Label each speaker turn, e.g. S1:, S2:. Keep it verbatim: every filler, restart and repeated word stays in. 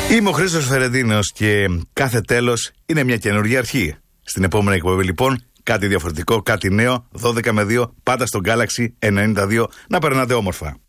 S1: Είμαι ο Χρήστος Φερεντίνος και κάθε τέλος είναι μια καινούργια αρχή. Στην επόμενη εκπομπή λοιπόν κάτι διαφορετικό, κάτι νέο, δώδεκα με δύο, πάντα στο Galaxy ενενήντα δύο. Να περνάτε όμορφα.